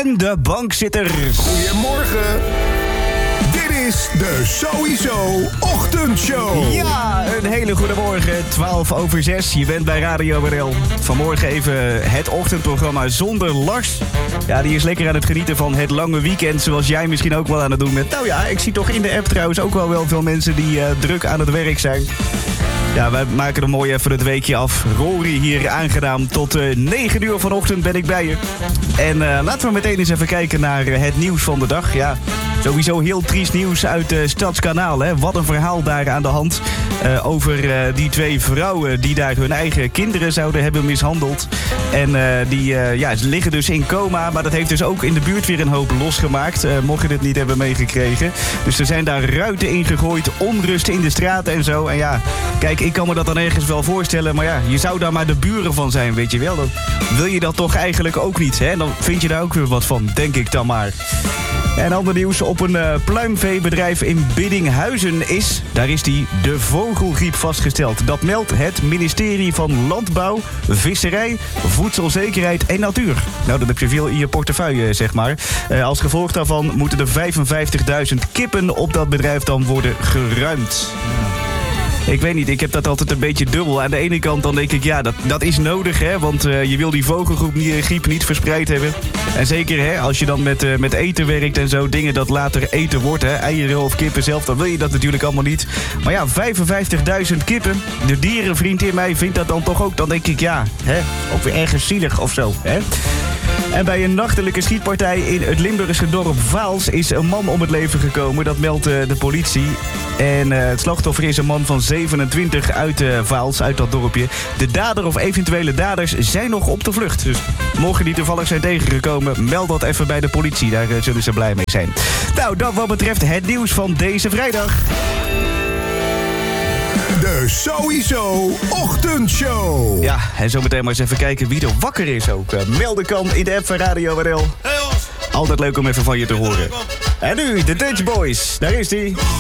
en de bankzitters. Goedemorgen. Dit is de Sowieso Ochtendshow. Ja, een hele goede morgen. 6:12. Je bent bij Radio WNL. Vanmorgen even het ochtendprogramma zonder Lars. Ja, die is lekker aan het genieten van het lange weekend, zoals jij misschien ook wel aan het doen bent. Nou ja, ik zie toch in de app trouwens ook wel veel mensen die druk aan het werk zijn. Ja, wij maken er mooi even het weekje af. Rory hier aangenaam. Tot 9 uur vanochtend ben ik bij je. En laten we meteen eens even kijken naar het nieuws van de dag. Ja, sowieso heel triest nieuws uit Stadskanaal. Hè. Wat een verhaal daar aan de hand. Over die 2 vrouwen die daar hun eigen kinderen zouden hebben mishandeld. En die liggen dus in coma. Maar dat heeft dus ook in de buurt weer een hoop losgemaakt. Mocht je het niet hebben meegekregen. Dus er zijn daar ruiten ingegooid. Onrust in de straten en zo. En ja, kijk, ik kan me dat dan ergens wel voorstellen. Maar ja, je zou daar maar de buren van zijn, weet je wel. Dan wil je dat toch eigenlijk ook niet, hè? Dan vind je daar ook weer wat van, denk ik dan maar. En ander nieuws, op een pluimveebedrijf in Biddinghuizen daar is de vogelgriep vastgesteld. Dat meldt het ministerie van Landbouw, Visserij, Voedselzekerheid en Natuur. Nou, dan heb je veel in je portefeuille, zeg maar. Als gevolg daarvan moeten er 55.000 kippen op dat bedrijf dan worden geruimd. Ik weet niet, ik heb dat altijd een beetje dubbel. Aan de ene kant dan denk ik, ja, dat is nodig, hè. Want je wil die vogelgriep niet verspreid hebben. En zeker, hè, als je dan met eten werkt en zo, dingen dat later eten wordt, hè, eieren of kippen zelf, dan wil je dat natuurlijk allemaal niet. Maar ja, 55.000 kippen. De dierenvriend in mij vindt dat dan toch ook. Dan denk ik, ja, hè, ook weer ergens zielig of zo, hè. En bij een nachtelijke schietpartij in het Limburgse dorp Vaals is een man om het leven gekomen. Dat meldt de politie. En het slachtoffer is een man van 27 uit Vaals, uit dat dorpje. De dader of eventuele daders zijn nog op de vlucht. Dus mocht die toevallig zijn tegengekomen, meld dat even bij de politie. Daar zullen ze blij mee zijn. Nou, dat wat betreft het nieuws van deze vrijdag. De Sowieso Ochtendshow. Ja, en zometeen maar eens even kijken wie er wakker is ook. Melden kan in de app van Radio WNL. Hey jongens. Altijd leuk om even van je te horen. En nu, de Dutch Boys. Daar is hij.